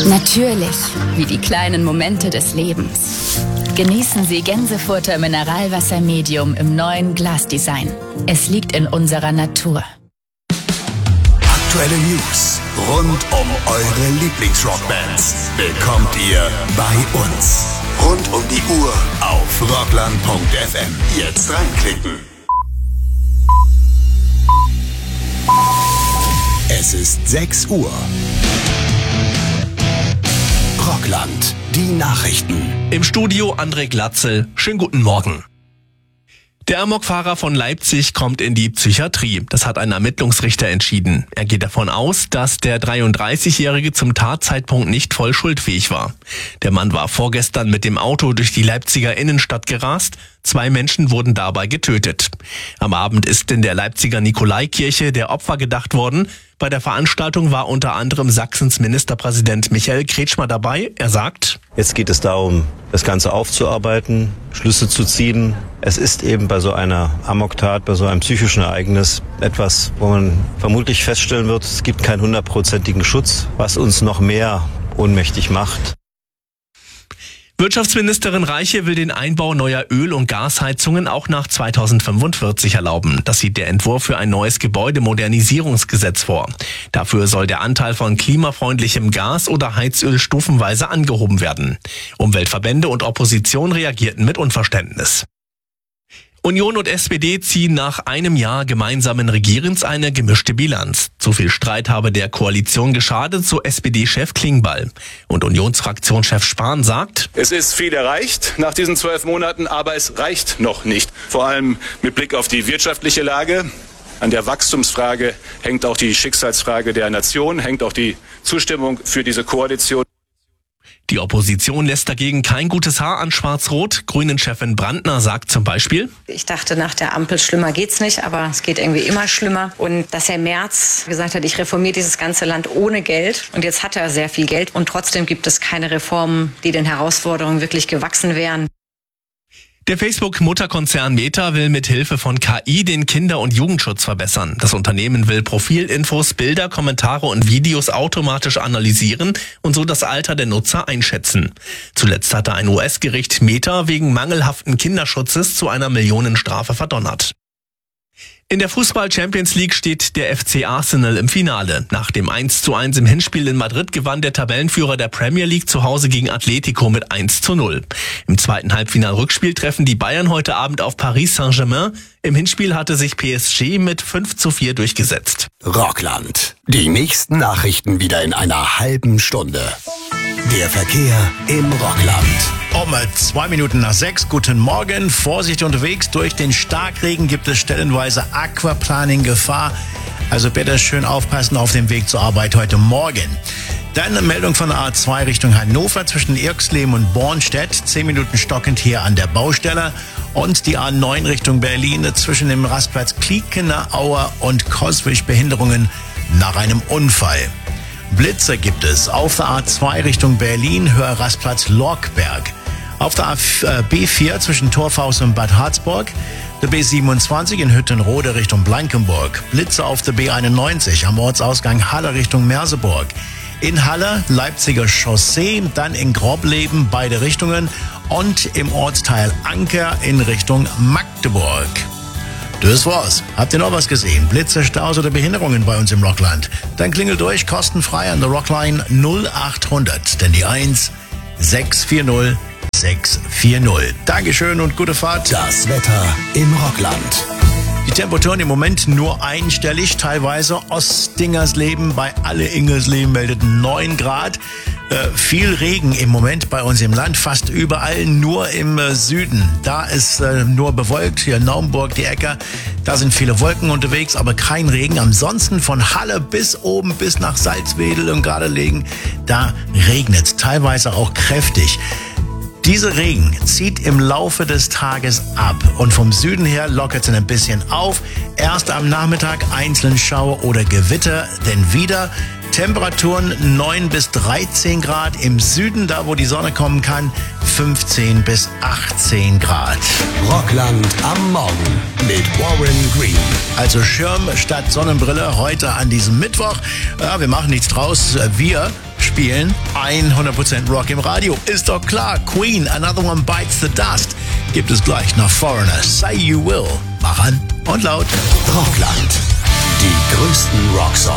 Natürlich, wie die kleinen Momente des Lebens. Genießen Sie Gänsefurter Mineralwasser Medium im neuen Glasdesign. Es liegt in unserer Natur. Aktuelle News rund um eure Lieblingsrockbands bekommt ihr bei uns. Rund um die Uhr auf rockland.fm. Jetzt reinklicken. Es ist 6 Uhr. Rockland, die Nachrichten. Im Studio André Glatzel. Schönen guten Morgen. Der Amokfahrer von Leipzig kommt in die Psychiatrie. Das hat ein Ermittlungsrichter entschieden. Er geht davon aus, dass der 33-Jährige zum Tatzeitpunkt nicht voll schuldfähig war. Der Mann war vorgestern mit dem Auto durch die Leipziger Innenstadt gerast. 2 Menschen wurden dabei getötet. Am Abend ist in der Leipziger Nikolaikirche der Opfer gedacht worden. Bei der Veranstaltung war unter anderem Sachsens Ministerpräsident Michael Kretschmer dabei. Er sagt: Jetzt geht es darum, das Ganze aufzuarbeiten, Schlüsse zu ziehen. Es ist eben bei so einer Amoktat, bei so einem psychischen Ereignis etwas, wo man vermutlich feststellen wird, es gibt keinen 100%igen Schutz, was uns noch mehr ohnmächtig macht. Wirtschaftsministerin Reiche will den Einbau neuer Öl- und Gasheizungen auch nach 2045 erlauben. Das sieht der Entwurf für ein neues Gebäudemodernisierungsgesetz vor. Dafür soll der Anteil von klimafreundlichem Gas oder Heizöl stufenweise angehoben werden. Umweltverbände und Opposition reagierten mit Unverständnis. Union und SPD ziehen nach einem Jahr gemeinsamen Regierens eine gemischte Bilanz. Zu viel Streit habe der Koalition geschadet, so SPD-Chef Klingbeil. Und Unionsfraktionschef Spahn sagt: Es ist viel erreicht nach diesen 12 Monaten, aber es reicht noch nicht. Vor allem mit Blick auf die wirtschaftliche Lage. An der Wachstumsfrage hängt auch die Schicksalsfrage der Nation, hängt auch die Zustimmung für diese Koalition. Die Opposition lässt dagegen kein gutes Haar an Schwarz-Rot. Grünen-Chefin Brandner sagt zum Beispiel: Ich dachte, nach der Ampel schlimmer geht's nicht, aber es geht irgendwie immer schlimmer. Und dass Herr Merz gesagt hat, ich reformiere dieses ganze Land ohne Geld. Und jetzt hat er sehr viel Geld und trotzdem gibt es keine Reformen, die den Herausforderungen wirklich gewachsen wären. Der Facebook-Mutterkonzern Meta will mit Hilfe von KI den Kinder- und Jugendschutz verbessern. Das Unternehmen will Profilinfos, Bilder, Kommentare und Videos automatisch analysieren und so das Alter der Nutzer einschätzen. Zuletzt hatte ein US-Gericht Meta wegen mangelhaften Kinderschutzes zu einer Millionenstrafe verdonnert. In der Fußball-Champions League steht der FC Arsenal im Finale. Nach dem 1:1 im Hinspiel in Madrid gewann der Tabellenführer der Premier League zu Hause gegen Atletico mit 1:0. Im zweiten Halbfinal-Rückspiel treffen die Bayern heute Abend auf Paris Saint-Germain. Im Hinspiel hatte sich PSG mit 5:4 durchgesetzt. Rockland. Die nächsten Nachrichten wieder in einer halben Stunde. Der Verkehr im Rockland. Um 6:02. Guten Morgen. Vorsicht unterwegs. Durch den Starkregen gibt es stellenweise Aquaplaning-Gefahr. Also bitte schön aufpassen auf dem Weg zur Arbeit heute Morgen. Dann eine Meldung von der A2 Richtung Hannover zwischen Irxleben und Bornstedt. 10 Minuten stockend hier an der Baustelle. Und die A9 Richtung Berlin zwischen dem Rastplatz Kliekener, Auer und Coswig Behinderungen nach einem Unfall. Blitze gibt es auf der A2 Richtung Berlin, Hörrastplatz Lorkberg. Auf der B4 zwischen Torfhaus und Bad Harzburg. Der B27 in Hüttenrode Richtung Blankenburg. Blitze auf der B91 am Ortsausgang Halle Richtung Merseburg. In Halle Leipziger Chaussee, dann in Grobleben beide Richtungen und im Ortsteil Anker in Richtung Magdeburg. Das war's. Habt ihr noch was gesehen? Blitze, Staus oder Behinderungen bei uns im Rockland? Dann klingelt durch, kostenfrei an der Rockline 0800, denn die 1 640 640. Dankeschön und gute Fahrt. Das Wetter im Rockland. Die Temperaturen im Moment nur einstellig, teilweise Ostdingersleben bei Alle Ingersleben meldet 9 Grad. Viel Regen im Moment bei uns im Land, fast überall, nur im Süden. Da ist nur bewölkt, hier Naumburg, die Ecke, da sind viele Wolken unterwegs, aber kein Regen. Ansonsten von Halle bis oben, bis nach Salzwedel und Gardelegen, da regnet es teilweise auch kräftig. Dieser Regen zieht im Laufe des Tages ab und vom Süden her lockert es ein bisschen auf. Erst am Nachmittag einzeln Schauer oder Gewitter, denn wieder Temperaturen 9 bis 13 Grad. Im Süden, da wo die Sonne kommen kann, 15 bis 18 Grad. Rockland am Morgen mit Warren Green. Also Schirm statt Sonnenbrille heute an diesem Mittwoch. Ja, wir machen nichts draus. Wir spielen 100% Rock im Radio. Ist doch klar. Queen, Another One Bites the Dust. Gibt es gleich nach Foreigner. Say You Will. Mach an und laut. Rockland. Die größten Rocksongs.